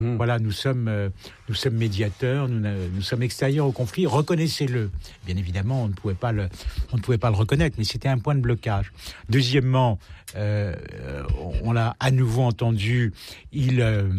Voilà, nous sommes médiateurs, nous sommes extérieurs au conflit. Reconnaissez-le. Bien évidemment, on ne pouvait pas le reconnaître, mais c'était un point de blocage. Deuxièmement, on l'a à nouveau entendu. Il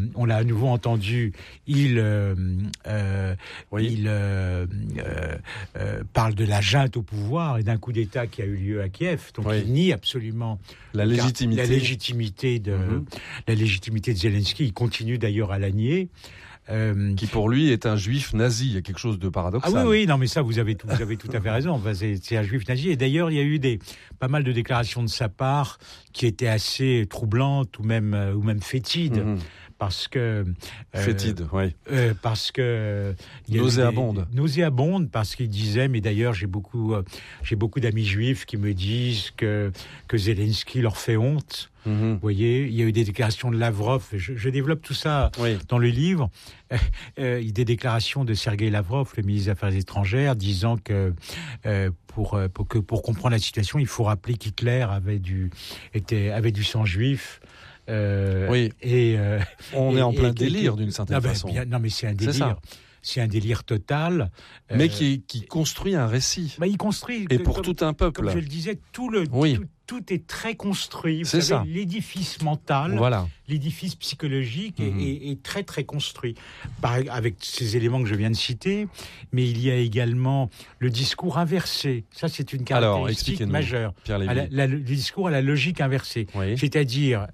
parle de la junte au pouvoir et d'un coup d'État qui a eu lieu à Kiev. Donc il nie absolument la légitimité de Zelensky. Il continue d'ailleurs à la nier. Qui pour lui est un juif nazi. Il y a quelque chose de paradoxal. Ah oui, non, mais ça, vous avez tout à fait raison. Enfin, c'est un juif nazi. Et d'ailleurs, il y a eu pas mal de déclarations de sa part qui étaient assez troublantes ou même fétides. Parce que fétide, oui. Parce que nauséabonde, parce qu'il disait, mais d'ailleurs j'ai beaucoup d'amis juifs qui me disent que Zelensky leur fait honte. Vous voyez, il y a eu des déclarations de Lavrov. Je développe tout ça dans le livre. Des déclarations de Sergueï Lavrov, le ministre des Affaires étrangères, disant que pour comprendre la situation, il faut rappeler qu'Hitler avait du sang juif. On est en plein délire d'une certaine façon. Non, mais c'est un délire. C'est un délire total. Mais qui construit un récit. Il construit. Et pour tout un peuple. Comme je le disais, tout est très construit. C'est ça. L'édifice mental, l'édifice psychologique est très très construit. Avec ces éléments que je viens de citer, mais il y a également le discours inversé. Ça, c'est une caractéristique majeure. Le discours à la logique inversée. C'est-à-dire,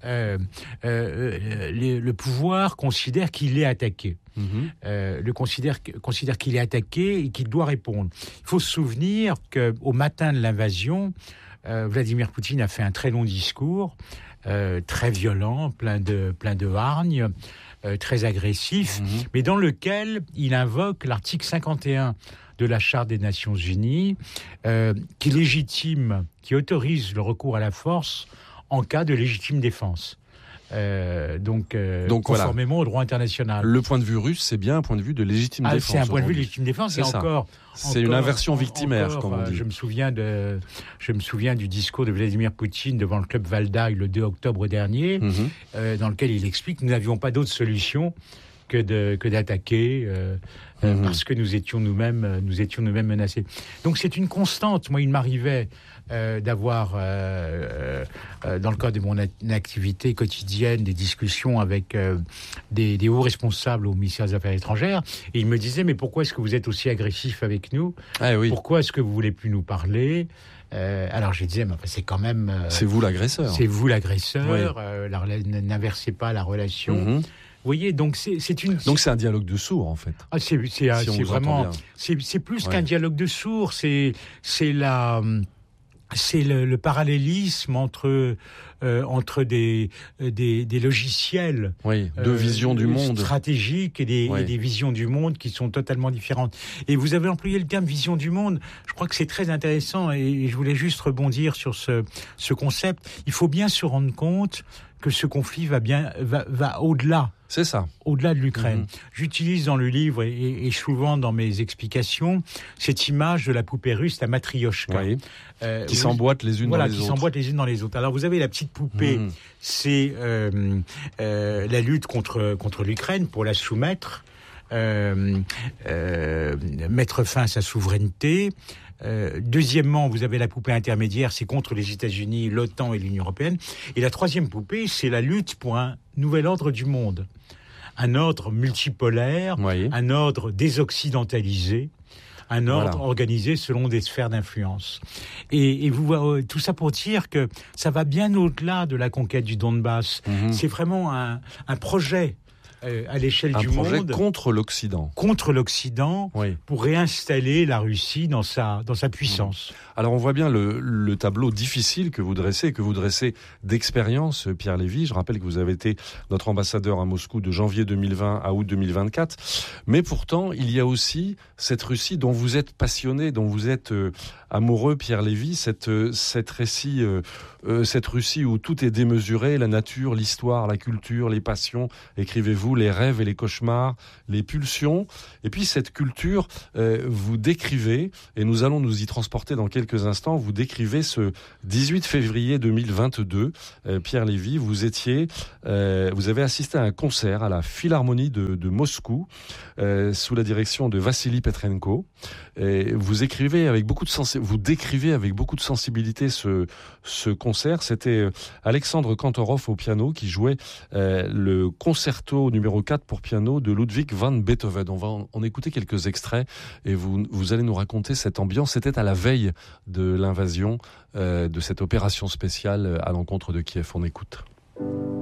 le pouvoir considère qu'il est attaqué. Considère qu'il est attaqué et qu'il doit répondre. Il faut se souvenir qu'au matin de l'invasion, Vladimir Poutine a fait un très long discours, très violent, plein de hargne, très agressif, mais dans lequel il invoque l'article 51 de la Charte des Nations Unies, qui autorise le recours à la force en cas de légitime défense. Donc conformément au droit international. Le point de vue russe, c'est bien un point de vue de légitime défense. C'est un point de vue de légitime défense. C'est une inversion victimaire, comme on dit. Je me souviens du discours de Vladimir Poutine devant le club Valdaï le 2 octobre dernier, dans lequel il explique que nous n'avions pas d'autre solution que d'attaquer parce que nous étions nous-mêmes menacés. Donc c'est une constante. Moi, il m'arrivait d'avoir, dans le cadre de mon activité quotidienne, des discussions avec des hauts responsables au ministère des Affaires étrangères, et ils me disaient, mais pourquoi est-ce que vous êtes aussi agressif avec nous ? Pourquoi est-ce que vous voulez plus nous parler ? Alors je disais, mais c'est quand même... c'est vous l'agresseur. C'est vous l'agresseur, n'inversez pas la relation. Vous voyez, donc c'est un dialogue de sourds, en fait. C'est vraiment... C'est plus qu'un dialogue de sourds, c'est le parallélisme entre des logiciels de vision du monde stratégiques et des visions du monde qui sont totalement différentes. Et vous avez employé le terme vision du monde. Je crois que c'est très intéressant et je voulais juste rebondir sur ce concept. Il faut bien se rendre compte que ce conflit va au-delà. C'est ça. Au-delà de l'Ukraine. J'utilise dans le livre et souvent dans mes explications cette image de la poupée russe, la matrioshka. Qui s'emboîtent les unes dans les autres. Qui s'emboîtent les unes dans les autres. Alors vous avez la petite poupée, c'est la lutte contre l'Ukraine pour la soumettre, mettre fin à sa souveraineté. Deuxièmement, vous avez la poupée intermédiaire, c'est contre les États-Unis, l'OTAN et l'Union européenne. Et la troisième poupée, c'est la lutte pour un nouvel ordre du monde. Un ordre multipolaire, un ordre désoccidentalisé, un ordre organisé selon des sphères d'influence. Et vous, tout ça pour dire que ça va bien au-delà de la conquête du Donbass. C'est vraiment un projet à l'échelle du monde. Un projet contre l'Occident. Contre l'Occident, pour réinstaller la Russie dans sa puissance. Alors on voit bien le tableau difficile que vous dressez d'expérience, Pierre Lévy. Je rappelle que vous avez été notre ambassadeur à Moscou de janvier 2020 à août 2024. Mais pourtant, il y a aussi cette Russie dont vous êtes passionné, dont vous êtes amoureux, Pierre Lévy, cette Russie où tout est démesuré, la nature, l'histoire, la culture, les passions, écrivez-vous, vous les rêves et les cauchemars, les pulsions, et puis cette culture, vous décrivez, et nous allons nous y transporter dans quelques instants, vous décrivez ce 18 février 2022, Pierre Lévy, vous avez assisté à un concert à la Philharmonie de Moscou, sous la direction de Vassili Petrenko. Et vous décrivez avec beaucoup de sensibilité ce concert. C'était Alexandre Kantorov au piano qui jouait le concerto numéro 4 pour piano de Ludwig van Beethoven. On va en écouter quelques extraits et vous allez nous raconter cette ambiance. C'était à la veille de l'invasion, de cette opération spéciale à l'encontre de Kiev. On écoute.